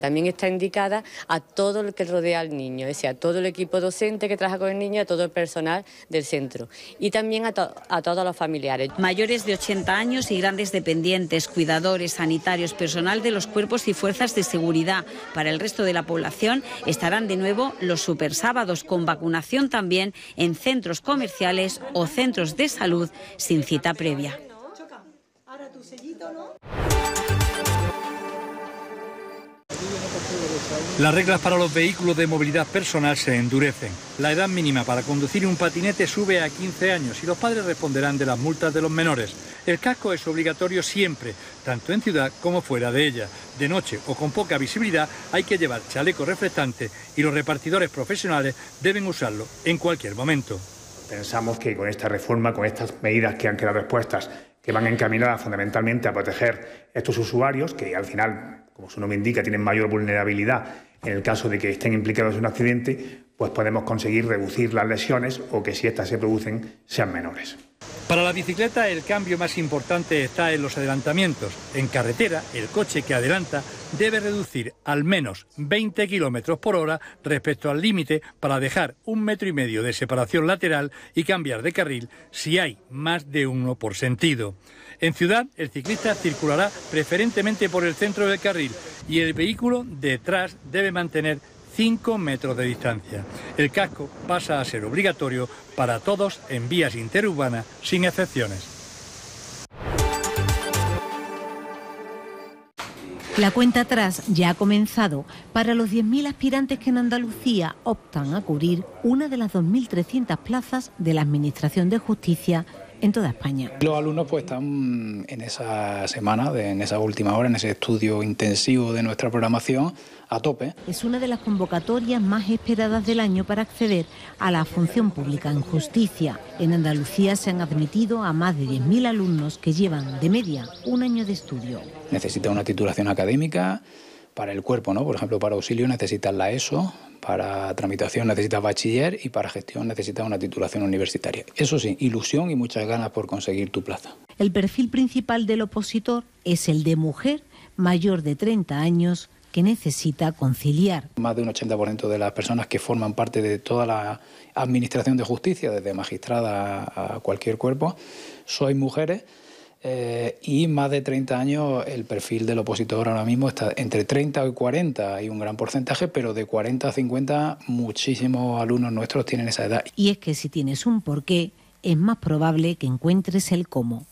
También está indicada a todo lo que rodea al niño, es decir, a todo el equipo docente que trabaja con el niño, a todo el personal del centro y también a todos los familiares. Mayores de 80 años y grandes dependientes, cuidadores, sanitarios, personal de los cuerpos y fuerzas de seguridad. Para el resto de la población estarán de nuevo los supersábados, con vacunación también en centros comerciales o centros de salud sin cita previa. Las reglas para los vehículos de movilidad personal se endurecen. La edad mínima para conducir un patinete sube a 15 años y los padres responderán de las multas de los menores. El casco es obligatorio siempre, tanto en ciudad como fuera de ella. De noche o con poca visibilidad hay que llevar chaleco reflectante y los repartidores profesionales deben usarlo en cualquier momento. Pensamos que con esta reforma, con estas medidas que han quedado expuestas, que van encaminadas fundamentalmente a proteger a estos usuarios, que al final, como su nombre indica, tienen mayor vulnerabilidad en el caso de que estén implicados en un accidente, pues podemos conseguir reducir las lesiones o que si estas se producen sean menores. Para la bicicleta el cambio más importante está en los adelantamientos. En carretera, el coche que adelanta debe reducir al menos 20 km por hora respecto al límite para dejar 1,5 metros de separación lateral y cambiar de carril si hay más de uno por sentido. En ciudad, el ciclista circulará preferentemente por el centro del carril y el vehículo detrás debe mantener 5 metros de distancia. El casco pasa a ser obligatorio para todos en vías interurbanas sin excepciones. La cuenta atrás ya ha comenzado para los 10.000 aspirantes que en Andalucía optan a cubrir una de las 2.300 plazas de la Administración de Justicia en toda España. Los alumnos pues están en esa semana, en esa última hora, en ese estudio intensivo de nuestra programación a tope. Es una de las convocatorias más esperadas del año para acceder a la función pública en justicia. En Andalucía se han admitido a más de 10.000 alumnos que llevan de media un año de estudio. Necesita una titulación académica. Para el cuerpo, ¿no? Por ejemplo, para auxilio necesitas la ESO, para tramitación necesitas bachiller y para gestión necesitas una titulación universitaria. Eso sí, ilusión y muchas ganas por conseguir tu plaza. El perfil principal del opositor es el de mujer mayor de 30 años que necesita conciliar. Más de un 80% de las personas que forman parte de toda la administración de justicia, desde magistrada a cualquier cuerpo, sois mujeres. Y más de 30 años el perfil del opositor ahora mismo está entre 30 y 40, hay un gran porcentaje, pero de 40 a 50 muchísimos alumnos nuestros tienen esa edad. Y es que si tienes un porqué, es más probable que encuentres el cómo.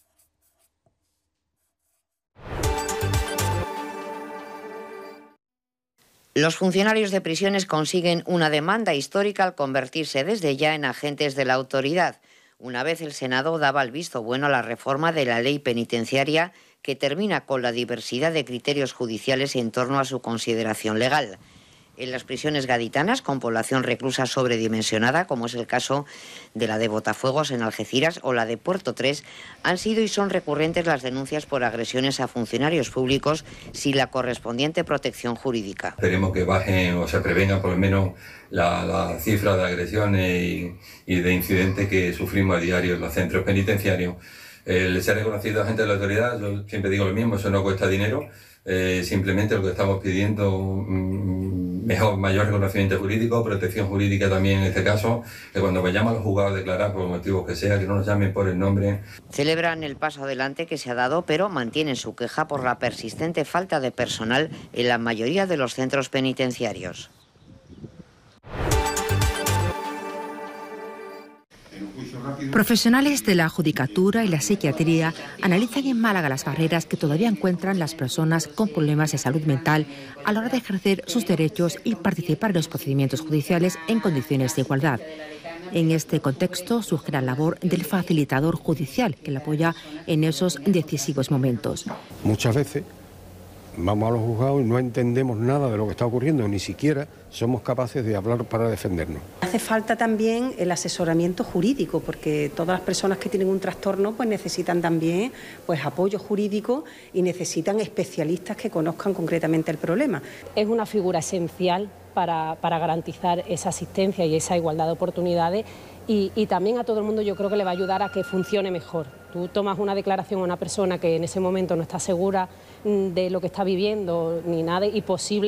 Los funcionarios de prisiones consiguen una demanda histórica al convertirse desde ya en agentes de la autoridad. Una vez el Senado daba el visto bueno a la reforma de la ley penitenciaria que termina con la diversidad de criterios judiciales en torno a su consideración legal. En las prisiones gaditanas, con población reclusa sobredimensionada, como es el caso de la de Botafuegos en Algeciras o la de Puerto 3, han sido y son recurrentes las denuncias por agresiones a funcionarios públicos sin la correspondiente protección jurídica. Esperemos que bajen o se prevenga por lo menos la cifra de agresiones y de incidentes que sufrimos a diario en los centros penitenciarios. El ser reconocido agente de la autoridad, yo siempre digo lo mismo, eso no cuesta dinero. Simplemente lo que estamos pidiendo, mayor reconocimiento jurídico, protección jurídica también en este caso, que cuando vayamos a los juzgados a declarar por motivos que sea, que no nos llamen por el nombre. Celebran el paso adelante que se ha dado, pero mantienen su queja por la persistente falta de personal en la mayoría de los centros penitenciarios. Profesionales de la judicatura y la psiquiatría analizan en Málaga las barreras que todavía encuentran las personas con problemas de salud mental a la hora de ejercer sus derechos y participar en los procedimientos judiciales en condiciones de igualdad. En este contexto surge la labor del facilitador judicial, que le apoya en esos decisivos momentos. Muchas veces vamos a los juzgados y no entendemos nada de lo que está ocurriendo, ni siquiera somos capaces de hablar para defendernos. Hace falta también el asesoramiento jurídico, porque todas las personas que tienen un trastorno pues necesitan también apoyo jurídico y necesitan especialistas que conozcan concretamente el problema. Es una figura esencial para garantizar esa asistencia y esa igualdad de oportunidades y también a todo el mundo yo creo que le va a ayudar a que funcione mejor. Tú tomas una declaración a una persona que en ese momento no está segura de lo que está viviendo ni nada y posible